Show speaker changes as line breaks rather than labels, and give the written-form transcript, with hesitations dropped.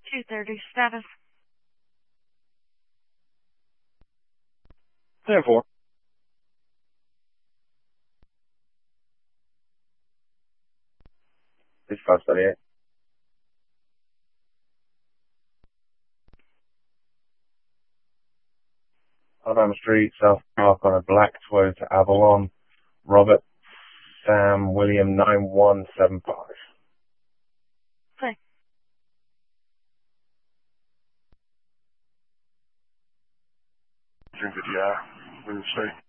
230 status.
10-4. It's 538. Alabama Street, South Park on a black Toyota Avalon. Robert Sam William 9175.
Play.
Drink the DR. William Street.